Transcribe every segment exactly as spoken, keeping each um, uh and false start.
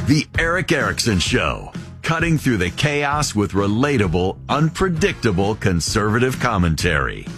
The Erick Erickson Show, cutting through the chaos with relatable, unpredictable conservative commentary.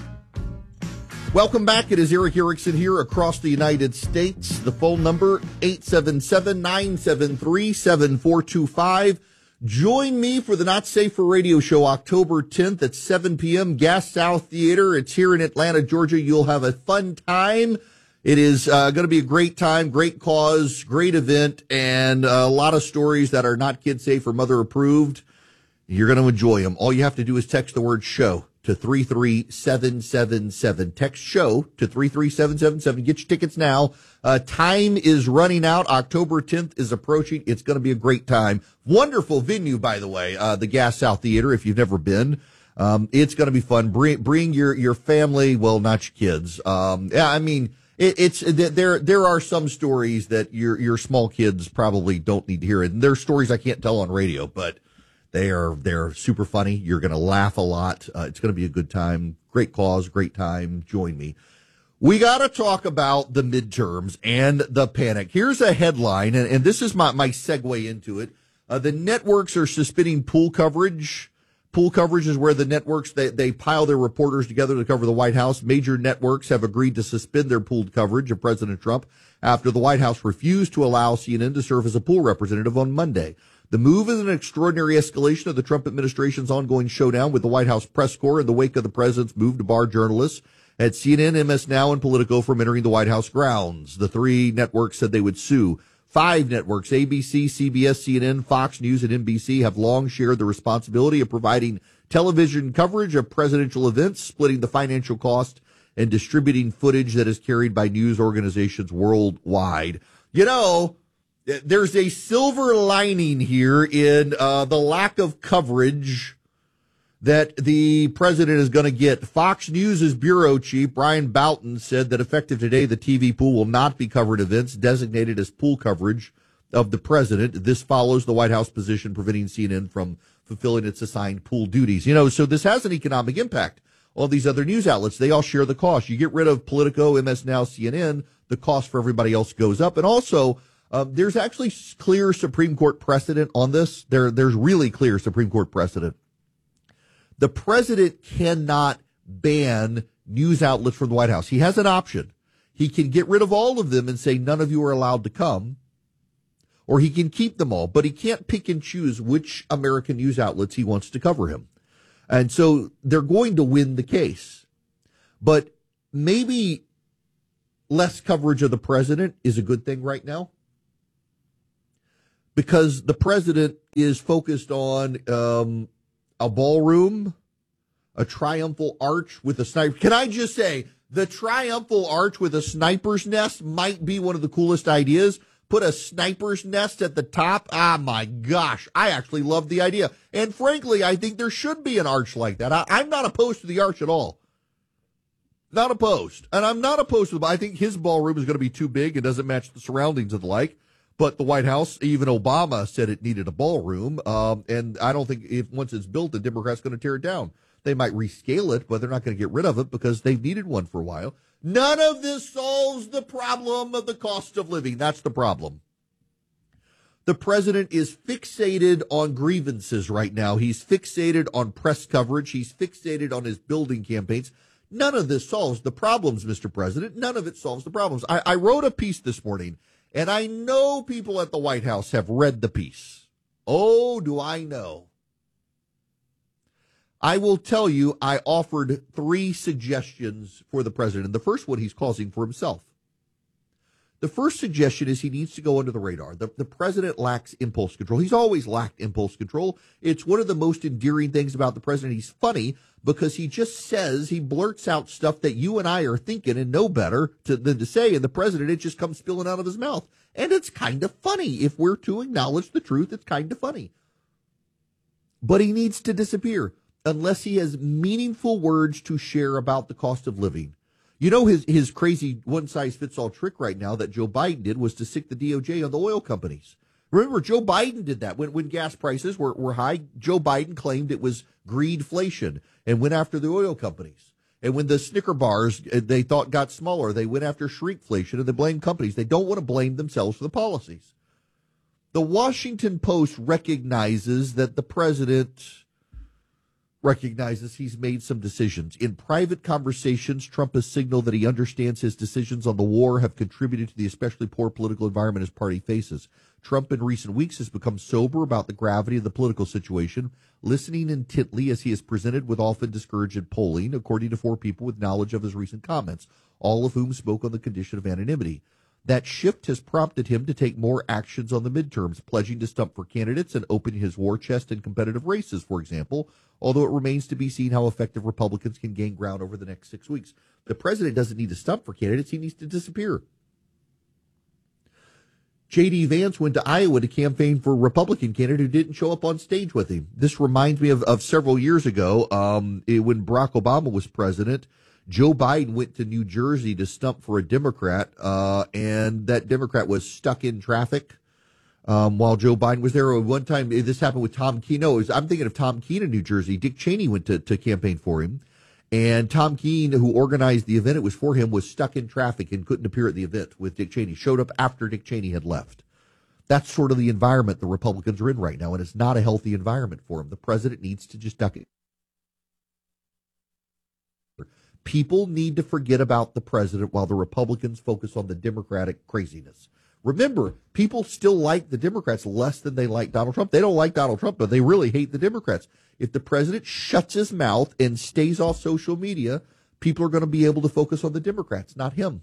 Welcome back. It is Erick Erickson here across the United States. The phone number, eight seven seven, nine seven three, seven four two five. Join me for the Not Safe for Radio show October tenth at seven p.m. Gas South Theater. It's here in Atlanta, Georgia. You'll have a fun time. It is uh, going to be a great time, great cause, great event, and a lot of stories that are not kid safe or mother approved. You're going to enjoy them. All you have to do is text the word show to three three seven seven seven. Text show to three three seven seven seven. Get your tickets now. Uh, time is running out. October tenth is approaching. It's going to be a great time. Wonderful venue, by the way, uh, the Gas South Theater, if you've never been. Um, it's going to be fun. Bring, bring your, your family, well, not your kids. Um, yeah, I mean, it, it's, there, there are some stories that your, your small kids probably don't need to hear it. And there are stories I can't tell on radio, but They are, they're super funny. You're going to laugh a lot. Uh, it's going to be a good time. Great cause, great time. Join me. We got to talk about the midterms and the panic. Here's a headline, and, and this is my, my segue into it. Uh, the networks are suspending pool coverage. Pool coverage is where the networks, they, they pile their reporters together to cover the White House. Major networks have agreed to suspend their pooled coverage of President Trump after the White House refused to allow C N N to serve as a pool representative on Monday. The move is an extraordinary escalation of the Trump administration's ongoing showdown with the White House press corps in the wake of the president's move to bar journalists at C N N, M S Now, and Politico from entering the White House grounds. The three networks said they would sue. Five networks, A B C, C B S, C N N, Fox News, and N B C, have long shared the responsibility of providing television coverage of presidential events, splitting the financial cost, and distributing footage that is carried by news organizations worldwide. You know, there's a silver lining here in uh, the lack of coverage that the president is going to get. Fox News' bureau chief, Brian Boughton, said that effective today, the T V pool will not be covered events designated as pool coverage of the president. This follows the White House position preventing C N N from fulfilling its assigned pool duties. You know, so this has an economic impact. All these other news outlets, they all share the cost. You get rid of Politico, M S Now, C N N, the cost for everybody else goes up. And also, Um, there's actually clear Supreme Court precedent on this. There, there's really clear Supreme Court precedent. The president cannot ban news outlets from the White House. He has an option. He can get rid of all of them and say none of you are allowed to come, or he can keep them all, but he can't pick and choose which American news outlets he wants to cover him. And so they're going to win the case. But maybe less coverage of the president is a good thing right now, because the president is focused on um, a ballroom, a triumphal arch with a sniper. Can I just say, the triumphal arch with a sniper's nest might be one of the coolest ideas. Put a sniper's nest at the top. Ah, my gosh. I actually love the idea. And frankly, I think there should be an arch like that. I, I'm not opposed to the arch at all. Not opposed. And I'm not opposed to it. I think his ballroom is going to be too big. It doesn't match the surroundings of the like. But the White House, even Obama said it needed a ballroom. Um, and I don't think if once it's built, the Democrats are going to tear it down. They might rescale it, but they're not going to get rid of it because they've needed one for a while. None of this solves the problem of the cost of living. That's the problem. The president is fixated on grievances right now. He's fixated on press coverage. He's fixated on his building campaigns. None of this solves the problems, Mister President. None of it solves the problems. I, I wrote a piece this morning, and I know people at the White House have read the piece. Oh, do I know? I will tell you, I offered three suggestions for the president. The first one he's causing for himself. The first suggestion is he needs to go under the radar. The, the president lacks impulse control. He's always lacked impulse control. It's one of the most endearing things about the president. He's funny because he just says, he blurts out stuff that you and I are thinking and know better to, than to say. And the president, it just comes spilling out of his mouth. And it's kind of funny. If we're to acknowledge the truth, it's kind of funny. But he needs to disappear unless he has meaningful words to share about the cost of living. You know, his, his crazy one-size-fits-all trick right now that Joe Biden did was to sick the D O J on the oil companies. Remember, Joe Biden did that. When, when gas prices were, were high, Joe Biden claimed it was greedflation and went after the oil companies. And when the Snicker bars they thought got smaller, they went after shrinkflation and they blamed companies. They don't want to blame themselves for the policies. The Washington Post recognizes that the president recognizes he's made some decisions. In private conversations, Trump has signaled that he understands his decisions on the war have contributed to the especially poor political environment his party faces. Trump in recent weeks has become sober about the gravity of the political situation, listening intently as he is presented with often discouraged polling, according to four people with knowledge of his recent comments, all of whom spoke on the condition of anonymity. That shift has prompted him to take more actions on the midterms, pledging to stump for candidates and opening his war chest in competitive races, for example, although it remains to be seen how effective Republicans can gain ground over the next six weeks. The president doesn't need to stump for candidates. He needs to disappear. J D. Vance went to Iowa to campaign for a Republican candidate who didn't show up on stage with him. This reminds me of, of several years ago um, it, when Barack Obama was president. Joe Biden went to New Jersey to stump for a Democrat, uh, and that Democrat was stuck in traffic um, while Joe Biden was there. One time, this happened with Tom Keene. No, it was, I'm thinking of Tom Keene in New Jersey. Dick Cheney went to, to campaign for him, and Tom Keene, who organized the event, it was for him, was stuck in traffic and couldn't appear at the event with Dick Cheney. Showed up after Dick Cheney had left. That's sort of the environment the Republicans are in right now, and it's not a healthy environment for them. The president needs to just duck it. People need to forget about the president while the Republicans focus on the Democratic craziness. Remember, people still like the Democrats less than they like Donald Trump. They don't like Donald Trump, but they really hate the Democrats. If the president shuts his mouth and stays off social media, people are going to be able to focus on the Democrats, not him.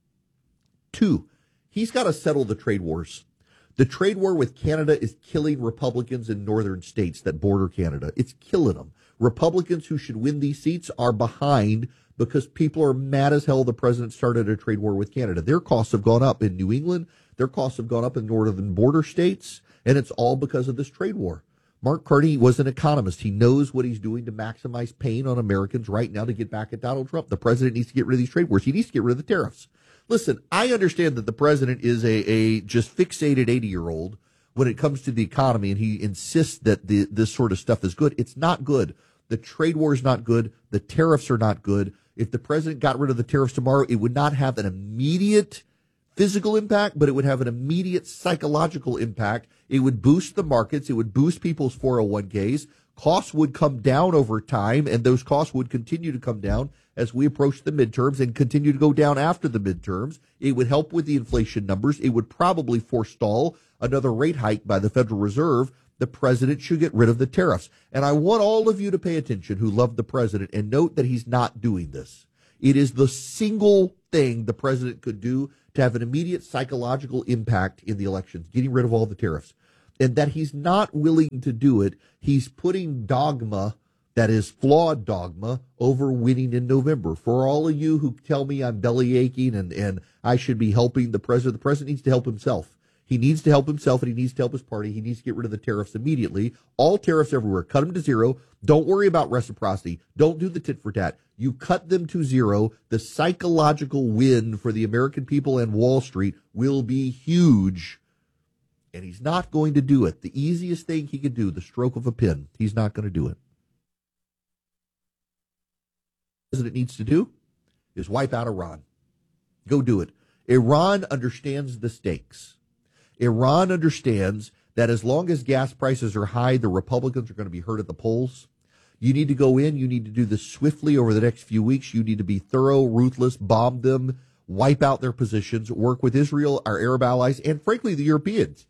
Two, he's got to settle the trade wars. The trade war with Canada is killing Republicans in northern states that border Canada. It's killing them. Republicans who should win these seats are behind because people are mad as hell the president started a trade war with Canada. Their costs have gone up in New England. Their costs have gone up in northern border states, and it's all because of this trade war. Mark Carney was an economist. He knows what he's doing to maximize pain on Americans right now to get back at Donald Trump. The president needs to get rid of these trade wars. He needs to get rid of the tariffs. Listen, I understand that the president is a, a just fixated eighty-year-old when it comes to the economy, and he insists that the, this sort of stuff is good. It's not good. The trade war is not good. The tariffs are not good. If the president got rid of the tariffs tomorrow, it would not have an immediate physical impact, but it would have an immediate psychological impact. It would boost the markets. It would boost people's four oh one k's. Costs would come down over time, and those costs would continue to come down as we approach the midterms and continue to go down after the midterms. It would help with the inflation numbers. It would probably forestall another rate hike by the Federal Reserve. The president should get rid of the tariffs. And I want all of you to pay attention who love the president and note that he's not doing this. It is the single thing the president could do to have an immediate psychological impact in the elections, getting rid of all the tariffs. And that he's not willing to do it. He's putting dogma, that is flawed dogma, over winning in November. For all of you who tell me I'm belly aching and, and I should be helping the president, the president needs to help himself. He needs to help himself, and he needs to help his party. He needs to get rid of the tariffs immediately. All tariffs everywhere. Cut them to zero. Don't worry about reciprocity. Don't do the tit for tat. You cut them to zero. The psychological win for the American people and Wall Street will be huge, and he's not going to do it. The easiest thing he could do, the stroke of a pen, he's not going to do it. What the president needs to do is wipe out Iran. Go do it. Iran understands the stakes. Iran understands that as long as gas prices are high, the Republicans are going to be hurt at the polls. You need to go in. You need to do this swiftly over the next few weeks. You need to be thorough, ruthless, bomb them, wipe out their positions, work with Israel, our Arab allies, and frankly, the Europeans.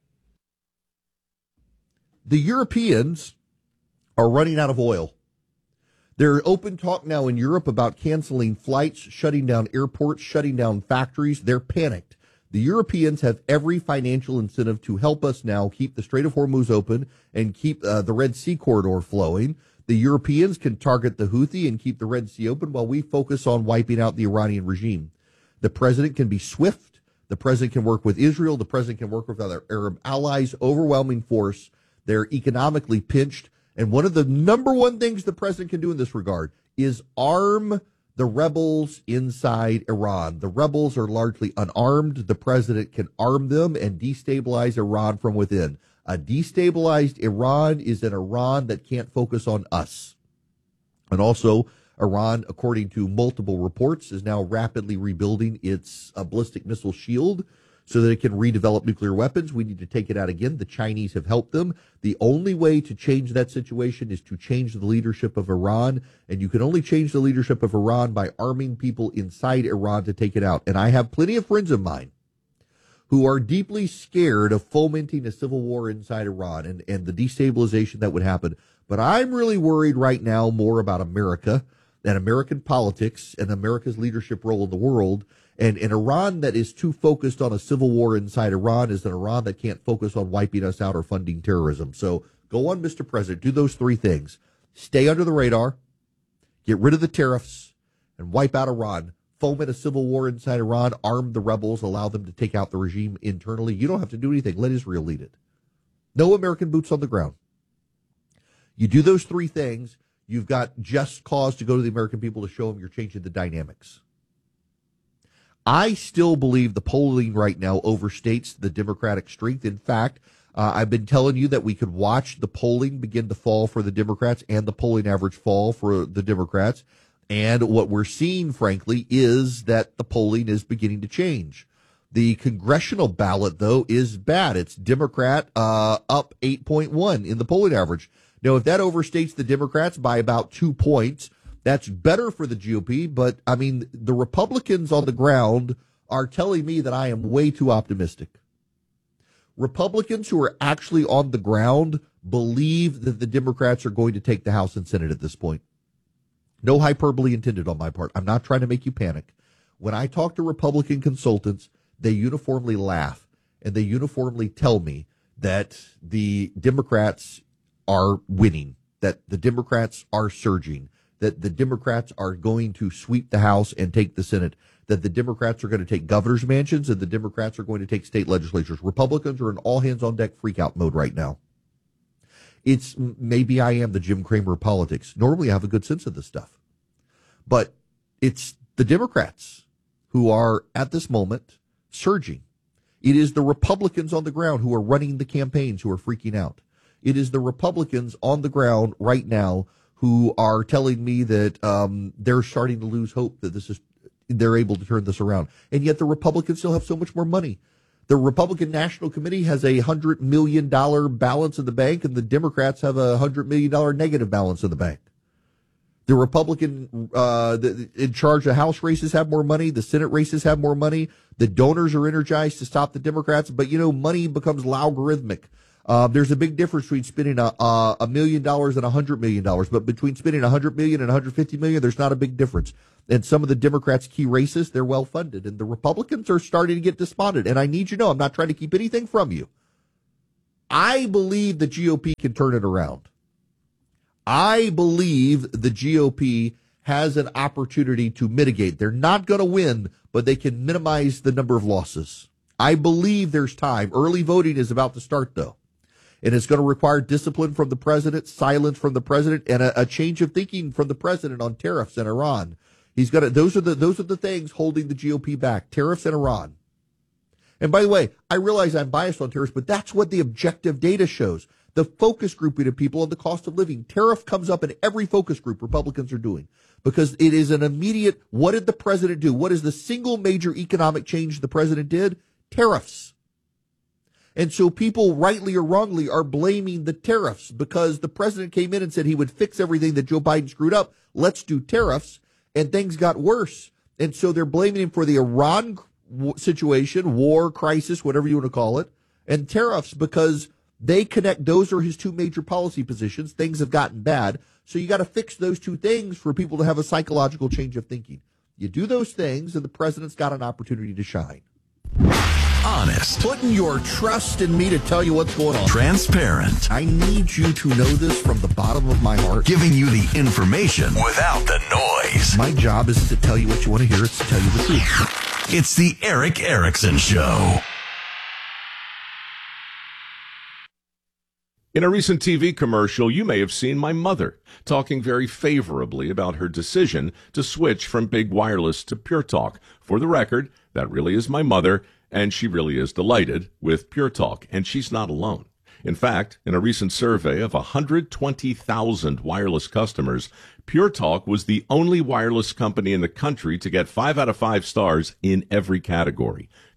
The Europeans are running out of oil. There's open talk now in Europe about canceling flights, shutting down airports, shutting down factories. They're panicked. The Europeans have every financial incentive to help us now keep the Strait of Hormuz open and keep uh, the Red Sea corridor flowing. The Europeans can target the Houthi and keep the Red Sea open while we focus on wiping out the Iranian regime. The president can be swift. The president can work with Israel. The president can work with other Arab allies. Overwhelming force. They're economically pinched. And one of the number one things the president can do in this regard is arm the rebels inside Iran. The rebels are largely unarmed. The president can arm them and destabilize Iran from within. A destabilized Iran is an Iran that can't focus on us. And also, Iran, according to multiple reports, is now rapidly rebuilding its uh, ballistic missile shield. so that it can redevelop nuclear weapons. We need to take it out again. The Chinese have helped them. The only way to change that situation is to change the leadership of Iran, and you can only change the leadership of Iran by arming people inside Iran to take it out. And I have plenty of friends of mine who are deeply scared of fomenting a civil war inside Iran and, and the destabilization that would happen. But I'm really worried right now more about America and American politics and America's leadership role in the world. And an Iran that is too focused on a civil war inside Iran is an Iran that can't focus on wiping us out or funding terrorism. So go on, Mister President, do those three things. Stay under the radar, get rid of the tariffs, and wipe out Iran. Foment a civil war inside Iran, arm the rebels, allow them to take out the regime internally. You don't have to do anything. Let Israel lead it. No American boots on the ground. You do those three things, you've got just cause to go to the American people to show them you're changing the dynamics. I still believe the polling right now overstates the Democratic strength. In fact, uh, I've been telling you that we could watch the polling begin to fall for the Democrats and the polling average fall for the Democrats. And what we're seeing, frankly, is that the polling is beginning to change. The congressional ballot, though, is bad. It's Democrat uh, up eight point one in the polling average. Now, if that overstates the Democrats by about two points, that's better for the G O P. But, I mean, the Republicans on the ground are telling me that I am way too optimistic. Republicans who are actually on the ground believe that the Democrats are going to take the House and Senate at this point. No hyperbole intended on my part. I'm not trying to make you panic. When I talk to Republican consultants, they uniformly laugh, and they uniformly tell me that the Democrats are winning, that the Democrats are surging, that the Democrats are going to sweep the House and take the Senate, that the Democrats are going to take governor's mansions, and the Democrats are going to take state legislatures. Republicans are in all-hands-on-deck freak-out mode right now. It's maybe I am the Jim Cramer of politics. Normally I have a good sense of this stuff. But it's the Democrats who are at this moment surging. It is the Republicans on the ground who are running the campaigns who are freaking out. It is the Republicans on the ground right now who are telling me that um, they're starting to lose hope that this is they're able to turn this around. And yet the Republicans still have so much more money. The Republican National Committee has a one hundred million dollars balance in the bank, and the Democrats have a one hundred million dollars negative balance in the bank. The Republican uh, the, in charge of House races have more money. The Senate races have more money. The donors are energized to stop the Democrats. But, you know, money becomes logarithmic. Uh, there's a big difference between spending a, a, a million dollars and a hundred million dollars. But between spending a hundred million and one hundred fifty million, there's not a big difference. And some of the Democrats' key races, they're well funded. And the Republicans are starting to get despondent. And I need you to know, I'm not trying to keep anything from you. I believe the G O P can turn it around. I believe the G O P has an opportunity to mitigate. They're not going to win, but they can minimize the number of losses. I believe there's time. Early voting is about to start, though. And it's going to require discipline from the president, silence from the president, and a, a change of thinking from the president on tariffs and Iran. He's got to, those are the those are the things holding the G O P back: tariffs and Iran. And by the way, I realize I'm biased on tariffs, but that's what the objective data shows. The focus grouping of people on the cost of living. Tariff comes up in every focus group Republicans are doing because it is an immediate, what did the president do? What is the single major economic change the president did? Tariffs. And so people, rightly or wrongly, are blaming the tariffs because the president came in and said he would fix everything that Joe Biden screwed up. Let's do tariffs. And things got worse. And so they're blaming him for the Iran situation, war, crisis, whatever you want to call it, and tariffs because they connect. Those are his two major policy positions. Things have gotten bad. So you got to fix those two things for people to have a psychological change of thinking. You do those things, and the president's got an opportunity to shine. Honest. Putting your trust in me to tell you what's going on. Transparent. I need you to know this from the bottom of my heart. Giving you the information without the noise. My job isn't to tell you what you want to hear. It's to tell you the truth. It's the Erick Erickson Show. In a recent T V commercial, you may have seen my mother talking very favorably about her decision to switch from Big Wireless to Pure Talk. For the record, that really is my mother, and she really is delighted with Pure Talk, and she's not alone. In fact, in a recent survey of one hundred twenty thousand wireless customers, Pure Talk was the only wireless company in the country to get five out of five stars in every category.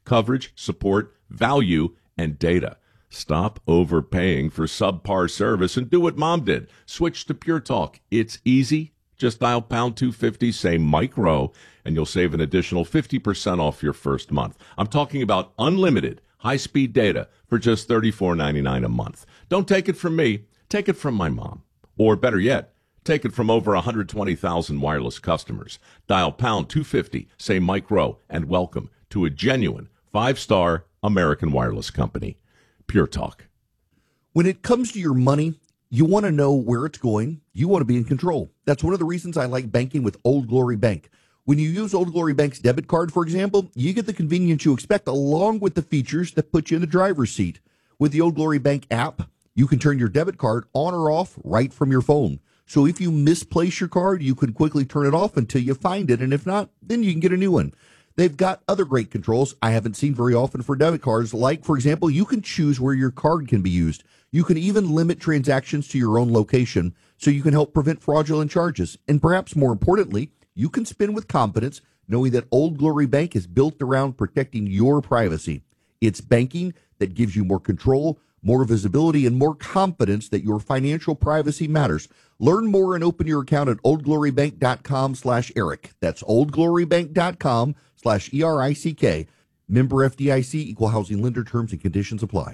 coverage, support, value, and data. Stop overpaying for subpar service and do what Mom did. Switch to Pure Talk. It's easy. Just dial pound two fifty, say Mike Rowe, and you'll save an additional fifty percent off your first month. I'm talking about unlimited high-speed data for just thirty-four ninety-nine a month. Don't take it from me. Take it from my mom. Or better yet, take it from over one hundred twenty thousand wireless customers. Dial pound two fifty, say Mike Rowe, and welcome to a genuine five-star American wireless company. Pure Talk. When it comes to your money, you want to know where it's going. You want to be in control. That's one of the reasons I like banking with Old Glory Bank. When you use Old Glory Bank's debit card, for example, you get the convenience you expect along with the features that put you in the driver's seat. With the Old Glory Bank app, you can turn your debit card on or off right from your phone. So if you misplace your card, you can quickly turn it off until you find it. And if not, then you can get a new one. They've got other great controls I haven't seen very often for debit cards. Like, for example, you can choose where your card can be used. You can even limit transactions to your own location so you can help prevent fraudulent charges. And perhaps more importantly, you can spend with confidence knowing that Old Glory Bank is built around protecting your privacy. It's banking that gives you more control, more visibility, and more confidence that your financial privacy matters. Learn more and open your account at oldglorybank.com slash Eric. That's oldglorybank.com slash E R I C K. Member F D I C, equal housing lender, terms and conditions apply.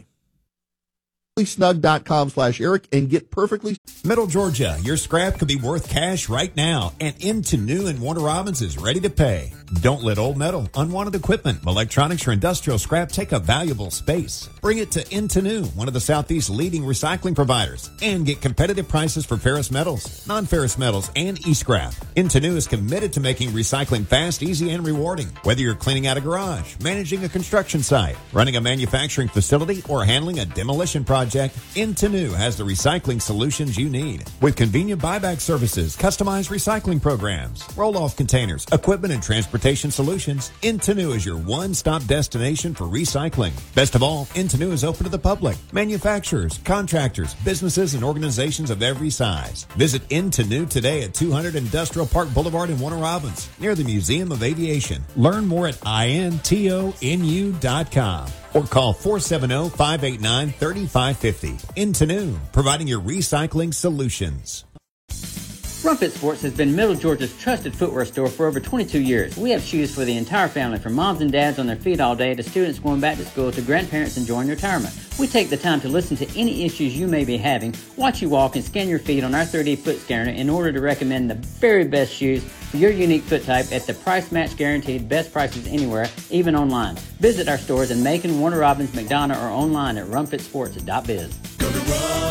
Snug.com slash Eric and get perfectly. Middle Georgia, your scrap could be worth cash right now, and Into New and Warner Robins is ready to pay. Don't let old metal, unwanted equipment, electronics, or industrial scrap take up valuable space. Bring it to Into New, one of the Southeast's leading recycling providers, and get competitive prices for ferrous metals, non-ferrous metals, and e-scrap. Into New is committed to making recycling fast, easy, and rewarding. Whether you're cleaning out a garage, managing a construction site, running a manufacturing facility, or handling a demolition project, Into New has the recycling solutions you need. With convenient buyback services, customized recycling programs, roll-off containers, equipment and transportation solutions, Into New is your one-stop destination for recycling. Best of all, Into New is open to the public, manufacturers, contractors, businesses, and organizations of every size. Visit Into New today at two hundred Industrial Park Boulevard in Warner Robins, near the Museum of Aviation. Learn more at I N T O N U dot com. Or call four seven zero, five eight nine, three five five zero. Into New, providing your recycling solutions. Rumfit Sports has been Middle Georgia's trusted footwear store for over twenty-two years. We have shoes for the entire family, from moms and dads on their feet all day to students going back to school to grandparents enjoying retirement. We take the time to listen to any issues you may be having, watch you walk, and scan your feet on our thirty D foot scanner in order to recommend the very best shoes for your unique foot type at the price match guaranteed best prices anywhere, even online. Visit our stores in Macon, Warner Robins, McDonough, or online at rumfit sports dot biz.